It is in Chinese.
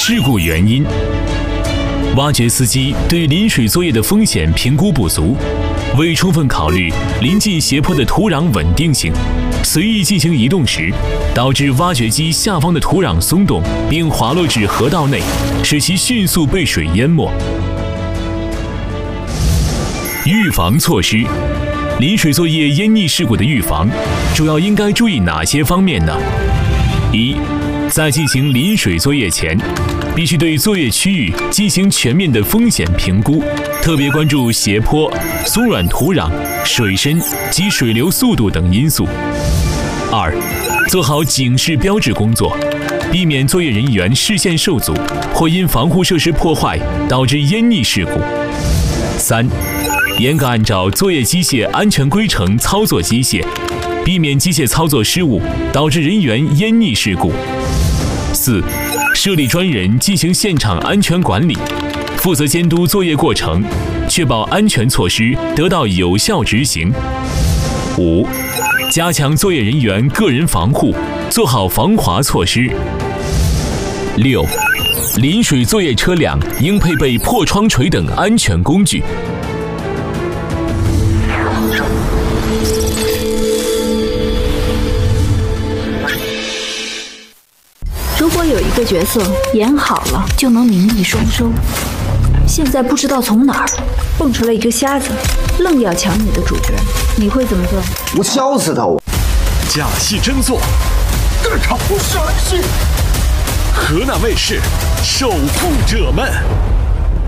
事故原因。挖掘司机对临水作业的风险评估不足，未充分考虑临近斜坡的土壤稳定性，随意进行移动时，导致挖掘机下方的土壤松动并滑落至河道内，使其迅速被水淹没。预防措施：临水作业淹溺事故的预防，主要应该注意哪些方面呢？一，在进行临水作业前，必须对作业区域进行全面的风险评估，特别关注斜坡、松软土壤、水深及水流速度等因素。二，做好警示标志工作，避免作业人员视线受阻或因防护设施破坏导致淹溺事故。三，严格按照作业机械安全规程操作机械，避免机械操作失误导致人员淹溺事故。四，设立专人进行现场安全管理，负责监督作业过程，确保安全措施得到有效执行。五，加强作业人员个人防护，做好防滑措施。六，临水作业车辆应配备破窗锤等安全工具。 如果有一个角色演好了就能名利双收，现在不知道从哪儿蹦出来一个瞎子，愣要抢你的主角，你会怎么做？ 我笑死他！ 假戏真做， 这场不是儿戏。 河南卫视守护者们。